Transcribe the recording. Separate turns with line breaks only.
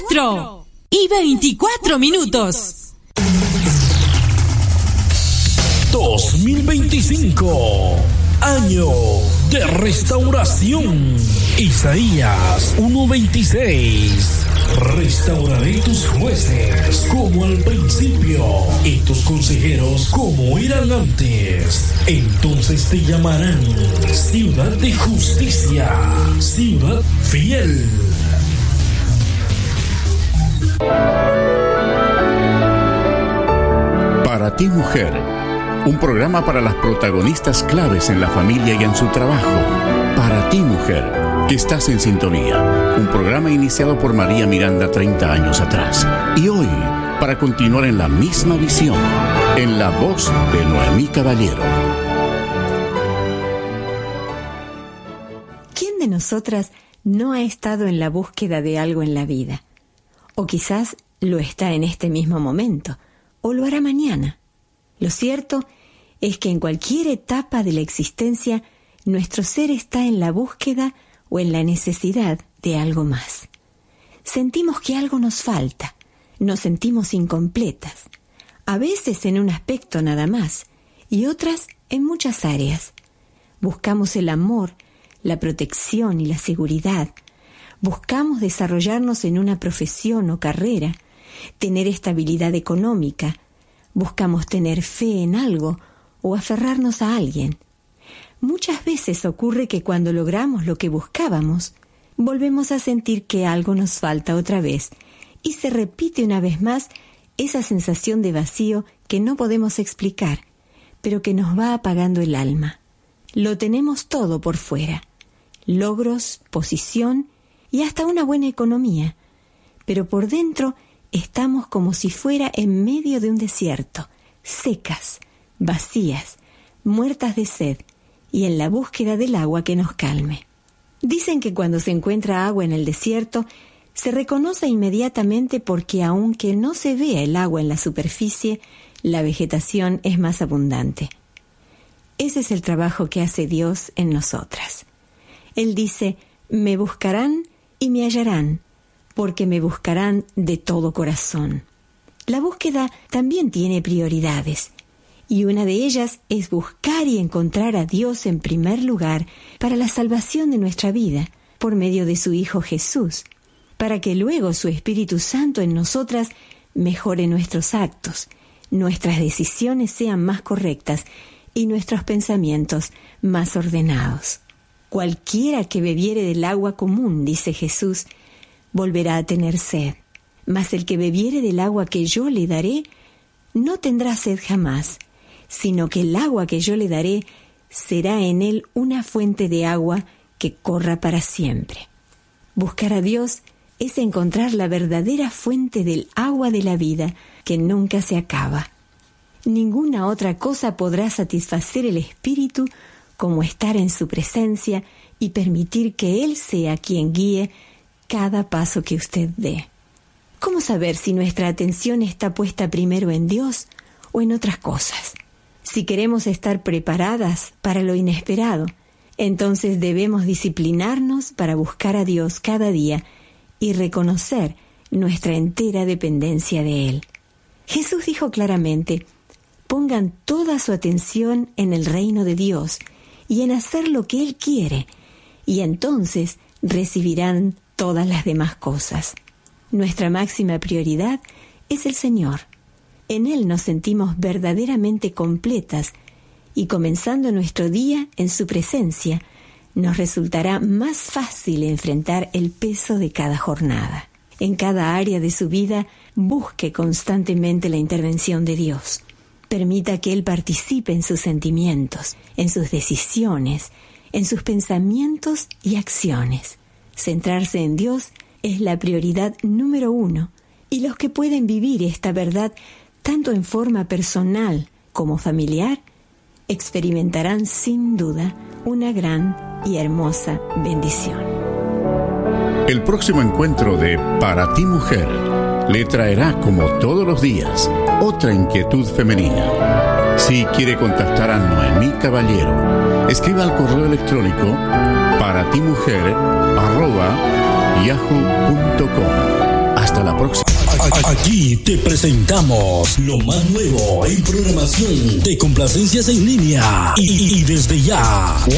4:24.
2025, año de restauración. Isaías 1:26. Restauraré tus jueces como al principio y tus consejeros como eran antes. Entonces te llamarán ciudad de justicia, ciudad fiel.
Para ti, mujer, un programa para las protagonistas claves en la familia y en su trabajo. Para ti, mujer, que estás en sintonía. Un programa iniciado por María Miranda 30 años atrás. Y hoy, para continuar en la misma visión, en la voz de Noemí Caballero.
¿Quién de nosotras no ha estado en la búsqueda de algo en la vida? O quizás lo está en este mismo momento, o lo hará mañana. Lo cierto es que en cualquier etapa de la existencia, nuestro ser está en la búsqueda o en la necesidad de algo más. Sentimos que algo nos falta, nos sentimos incompletas, a veces en un aspecto nada más, y otras en muchas áreas. Buscamos el amor, la protección y la seguridad. Buscamos desarrollarnos en una profesión o carrera, tener estabilidad económica. Buscamos tener fe en algo o aferrarnos a alguien. Muchas veces ocurre que cuando logramos lo que buscábamos, volvemos a sentir que algo nos falta otra vez y se repite una vez más esa sensación de vacío que no podemos explicar, pero que nos va apagando el alma. Lo tenemos todo por fuera: logros, posición y hasta una buena economía, pero por dentro estamos como si fuera en medio de un desierto, secas, vacías, muertas de sed y en la búsqueda del agua que nos calme. Dicen que cuando se encuentra agua en el desierto, se reconoce inmediatamente porque aunque no se vea el agua en la superficie, la vegetación es más abundante. Ese es el trabajo que hace Dios en nosotras. Él dice: me buscarán y me hallarán, porque me buscarán de todo corazón. La búsqueda también tiene prioridades, y una de ellas es buscar y encontrar a Dios en primer lugar para la salvación de nuestra vida, por medio de su Hijo Jesús, para que luego su Espíritu Santo en nosotras mejore nuestros actos, nuestras decisiones sean más correctas y nuestros pensamientos más ordenados. Cualquiera que bebiere del agua común, dice Jesús, volverá a tener sed, mas el que bebiere del agua que yo le daré, no tendrá sed jamás, sino que el agua que yo le daré será en él una fuente de agua que corra para siempre. Buscar a Dios es encontrar la verdadera fuente del agua de la vida que nunca se acaba. Ninguna otra cosa podrá satisfacer el espíritu como estar en su presencia y permitir que Él sea quien guíe cada paso que usted dé. ¿Cómo saber si nuestra atención está puesta primero en Dios o en otras cosas? Si queremos estar preparadas para lo inesperado, entonces debemos disciplinarnos para buscar a Dios cada día y reconocer nuestra entera dependencia de Él. Jesús dijo claramente: pongan toda su atención en el reino de Dios y en hacer lo que Él quiere, y entonces recibirán todas las demás cosas. Nuestra máxima prioridad es el Señor. En Él nos sentimos verdaderamente completas y comenzando nuestro día en su presencia, nos resultará más fácil enfrentar el peso de cada jornada. En cada área de su vida, busque constantemente la intervención de Dios. Permita que Él participe en sus sentimientos, en sus decisiones, en sus pensamientos y acciones. Centrarse en Dios es la prioridad número 1, y los que pueden vivir esta verdad tanto en forma personal como familiar, experimentarán sin duda una gran y hermosa bendición.
El próximo encuentro de Para ti, mujer le traerá, como todos los días, otra inquietud femenina. Si quiere contactar a Noemí Caballero, escriba al correo electrónico paratimujer@yahoo.com. Hasta Hasta la próxima.
Aquí te presentamos lo más nuevo en programación de complacencias en línea y desde ya